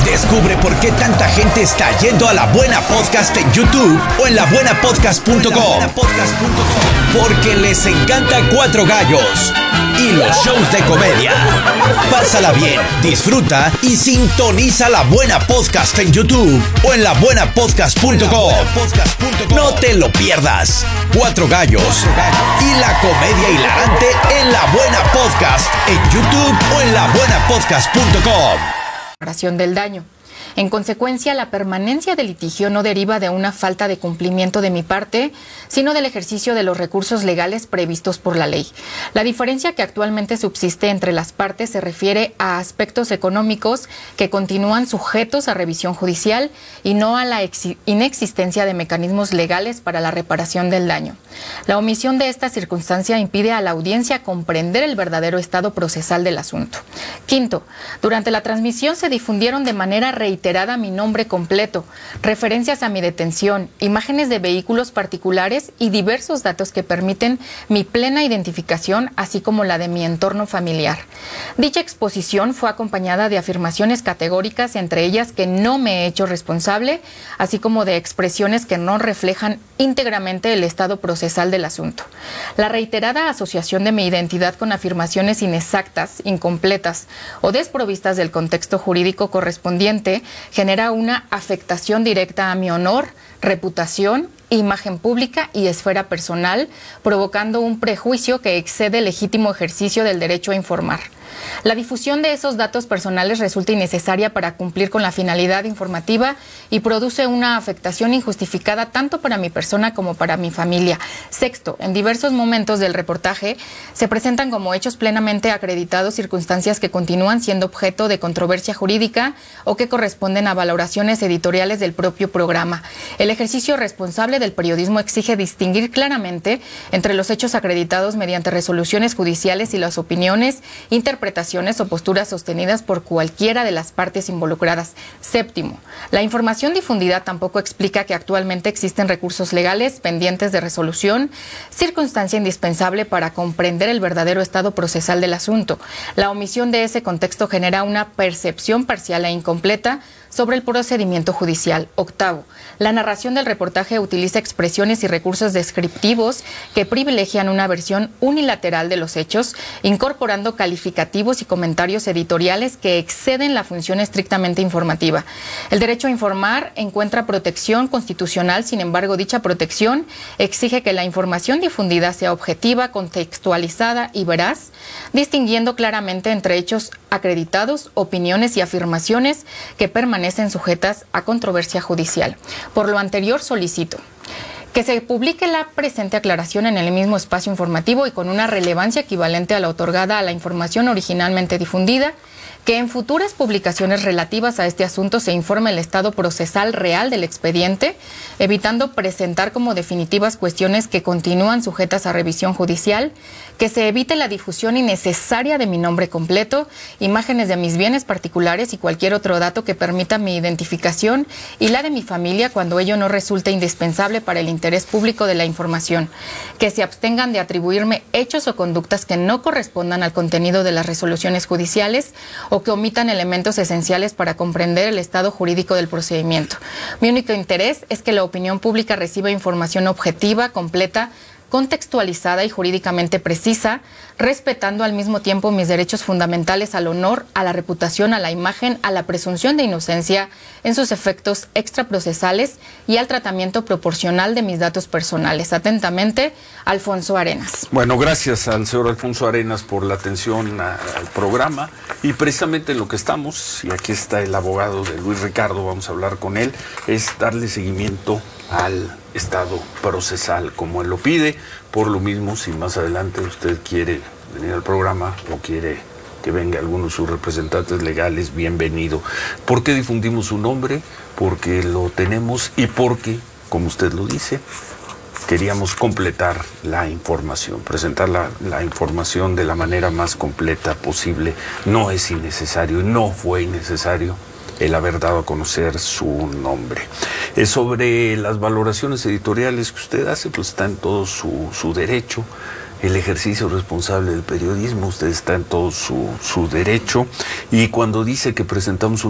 Descubre por qué tanta gente está yendo a La Buena Podcast en YouTube o en labuenapodcast.com. Porque les encanta Cuatro Gallos y los shows de comedia. Pásala bien, disfruta y sintoniza La Buena Podcast en YouTube o en labuenapodcast.com. No te lo pierdas. Cuatro Gallos y la comedia hilarante en La Buena Podcast en YouTube o en labuenapodcast.com. Del daño. En consecuencia, la permanencia del litigio no deriva de una falta de cumplimiento de mi parte, sino del ejercicio de los recursos legales previstos por la ley. La diferencia que actualmente subsiste entre las partes se refiere a aspectos económicos que continúan sujetos a revisión judicial y no a la inexistencia de mecanismos legales para la reparación del daño. La omisión de esta circunstancia impide a la audiencia comprender el verdadero estado procesal del asunto. Quinto, durante la transmisión se difundieron de manera reiterada mi nombre completo, referencias a mi detención, imágenes de vehículos particulares y diversos datos que permiten mi plena identificación, así como la de mi entorno familiar. Dicha exposición fue acompañada de afirmaciones categóricas, entre ellas que no me he hecho responsable, así como de expresiones que no reflejan íntegramente el estado procesal del asunto. La reiterada asociación de mi identidad con afirmaciones inexactas, incompletas o desprovistas del contexto jurídico correspondiente genera una afectación directa a mi honor, reputación, imagen pública y esfera personal, provocando un prejuicio que excede el legítimo ejercicio del derecho a informar. La difusión de esos datos personales resulta innecesaria para cumplir con la finalidad informativa y produce una afectación injustificada tanto para mi persona como para mi familia. Sexto, en diversos momentos del reportaje se presentan como hechos plenamente acreditados circunstancias que continúan siendo objeto de controversia jurídica o que corresponden a valoraciones editoriales del propio programa. El ejercicio responsable del periodismo exige distinguir claramente entre los hechos acreditados mediante resoluciones judiciales y las opiniones, interpretaciones o posturas sostenidas por cualquiera de las partes involucradas. Séptimo, la información difundida tampoco explica que actualmente existen recursos legales pendientes de resolución, circunstancia indispensable para comprender el verdadero estado procesal del asunto. La omisión de ese contexto genera una percepción parcial e incompleta sobre el procedimiento judicial. Octavo, la narración del reportaje utiliza expresiones y recursos descriptivos que privilegian una versión unilateral de los hechos, incorporando calificativos y comentarios editoriales que exceden la función estrictamente informativa. El derecho a informar encuentra protección constitucional, sin embargo, dicha protección exige que la información difundida sea objetiva, contextualizada y veraz, distinguiendo claramente entre hechos acreditados, opiniones y afirmaciones que permanecen sujetas a controversia judicial. Por lo anterior, solicito que se publique la presente aclaración en el mismo espacio informativo y con una relevancia equivalente a la otorgada a la información originalmente difundida, que en futuras publicaciones relativas a este asunto se informe el estado procesal real del expediente, evitando presentar como definitivas cuestiones que continúan sujetas a revisión judicial, que se evite la difusión innecesaria de mi nombre completo, imágenes de mis bienes particulares y cualquier otro dato que permita mi identificación y la de mi familia cuando ello no resulte indispensable para el interés público de la información, que se abstengan de atribuirme hechos o conductas que no correspondan al contenido de las resoluciones judiciales o que omitan elementos esenciales para comprender el estado jurídico del procedimiento. Mi único interés es que la opinión pública reciba información objetiva, completa, contextualizada y jurídicamente precisa, respetando al mismo tiempo mis derechos fundamentales al honor, a la reputación, a la imagen, a la presunción de inocencia en sus efectos extraprocesales y al tratamiento proporcional de mis datos personales. Atentamente, Alfonso Arenas. Bueno, gracias al señor Alfonso Arenas por la atención al programa y precisamente en lo que estamos, y aquí está el abogado de Luis Ricardo, vamos a hablar con él, es darle seguimiento al estado procesal como él lo pide. Por lo mismo, si más adelante usted quiere venir al programa o quiere que venga alguno de sus representantes legales, bienvenido. ¿Por qué difundimos su nombre? Porque lo tenemos y porque, como usted lo dice, queríamos completar la información, presentar la información de la manera más completa posible. No es innecesario, no fue innecesario el haber dado a conocer su nombre. Sobre las valoraciones editoriales que usted hace, pues está en todo su derecho. El ejercicio responsable del periodismo, usted está en todo su derecho. Y cuando dice que presentamos